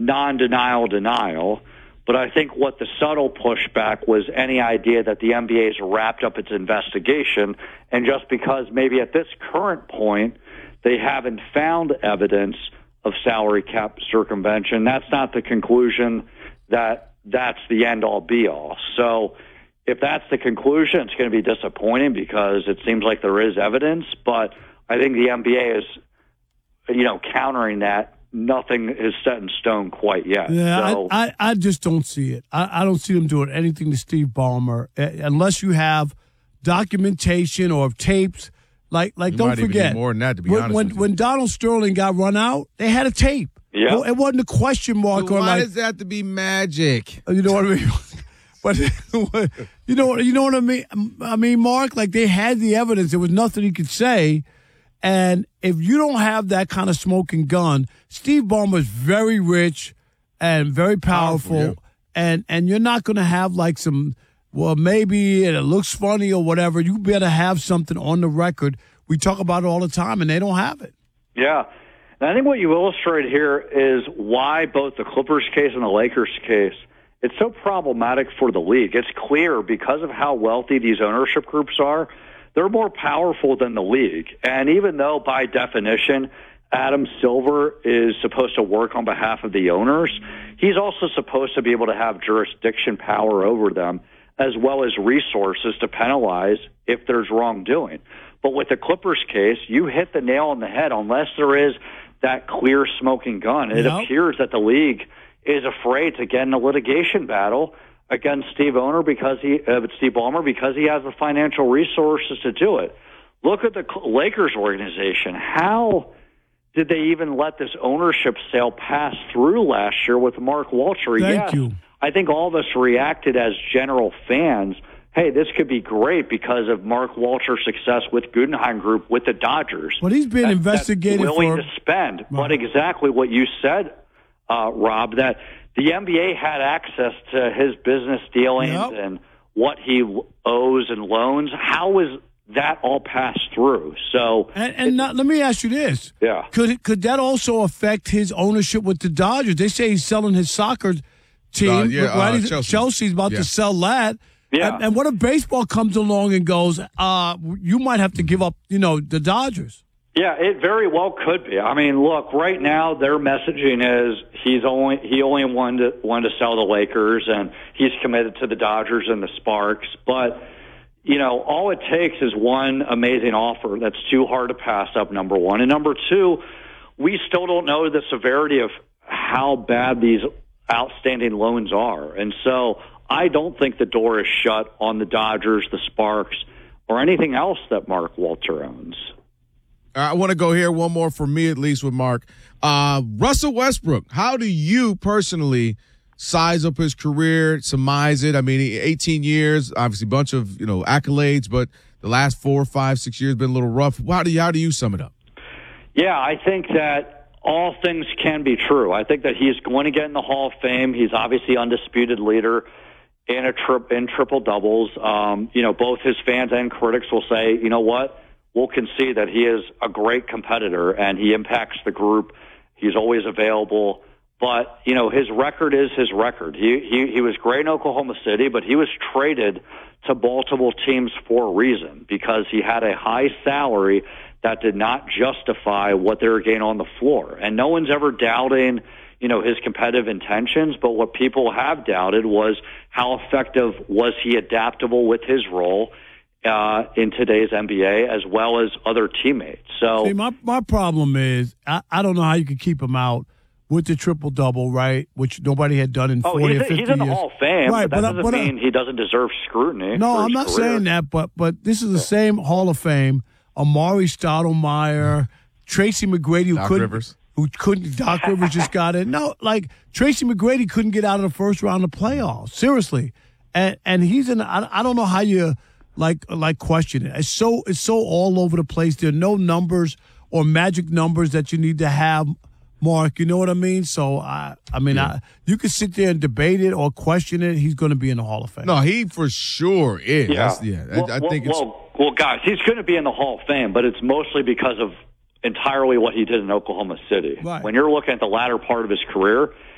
non-denial denial. But I think what the subtle pushback was any idea that the NBA has wrapped up its investigation, and just because maybe at this current point they haven't found evidence of salary cap circumvention, that's not the conclusion that that's the end-all, be-all. So if that's the conclusion, it's going to be disappointing because it seems like there is evidence, but I think the NBA is, countering that. Nothing is set in stone quite yet. Yeah, so, I just don't see it. I don't see them doing anything to Steve Ballmer unless you have documentation or tapes. Like don't forget, more than that, to be honest with you. When Donald Sterling got run out, they had a tape. Yeah. Well, it wasn't a question mark So on why does that have to be magic? You know what I mean? But you know what I mean? I mean, Mark, like they had the evidence. There was nothing he could say. And if you don't have that kind of smoking gun, Steve Ballmer is very rich and very powerful, yeah. and you're not going to have like some, well, maybe it looks funny or whatever. You better have something on the record. We talk about it all the time, and they don't have it. Yeah. And I think what you illustrate here is why both the Clippers case and the Lakers case, it's so problematic for the league. It's clear because of how wealthy these ownership groups are, they're more powerful than the league. And even though, by definition, Adam Silver is supposed to work on behalf of the owners, he's also supposed to be able to have jurisdiction power over them as well as resources to penalize if there's wrongdoing. But with the Clippers case, you hit the nail on the head. Unless there is that clear smoking gun, it appears that the league is afraid to get in a litigation battle against Steve Ballmer because he has the financial resources to do it. Look at the Lakers organization. How did they even let this ownership sale pass through last year with Mark Walter? Thank you. I think all of us reacted as general fans. Hey, this could be great because of Mark Walter's success with Guggenheim Group with the Dodgers. But he's been investigated willing to spend. Right. But exactly what you said, Rob, that the NBA had access to his business dealings and what he owes and loans. How is that all passed through? So, and let me ask you this: could that also affect his ownership with the Dodgers? They say he's selling his soccer team. Chelsea's about to sell that. Yeah. And what if baseball comes along and goes, you might have to give up, the Dodgers? Yeah, it very well could be. I mean, look, right now their messaging is he only wanted to sell the Lakers and he's committed to the Dodgers and the Sparks. But, all it takes is one amazing offer that's too hard to pass up, number one. And number two, we still don't know the severity of how bad these outstanding loans are. And so I don't think the door is shut on the Dodgers, the Sparks, or anything else that Mark Walter owns. I want to go here, one more for me at least with Mark. Russell Westbrook, how do you personally size up his career, surmise it? I mean, 18 years, obviously a bunch of, accolades, but the last 4, 5, 6 years been a little rough. How do you sum it up? Yeah, I think that all things can be true. I think that he's going to get in the Hall of Fame. He's obviously undisputed leader in triple doubles. Both his fans and critics will say, you know what? We'll concede that he is a great competitor and he impacts the group. He's always available. But, his record is his record. He was great in Oklahoma City, but he was traded to multiple teams for a reason because he had a high salary that did not justify what they were getting on the floor. And no one's ever doubting, his competitive intentions, but what people have doubted was how effective was he adaptable with his role in today's NBA as well as other teammates. So see, my problem is I don't know how you could keep him out with the triple-double, right, which nobody had done in 40 or 50 years. He's in the Hall of Fame, right, but that doesn't mean he doesn't deserve scrutiny. No, I'm not saying that, but this is the same Hall of Fame. Amari Stoudemire, Tracy McGrady, Doc Rivers just got in. No, like Tracy McGrady couldn't get out of the first round of playoffs. Seriously, and he's in. I don't know how you like question it. It's so all over the place. There are no numbers or magic numbers that you need to have, Mark. You know what I mean? So you could sit there and debate it or question it. He's going to be in the Hall of Fame. No, he for sure is. I think it's. Well, guys, he's going to be in the Hall of Fame, but it's mostly because of entirely what he did in Oklahoma City. Right. When you're looking at the latter part of his career,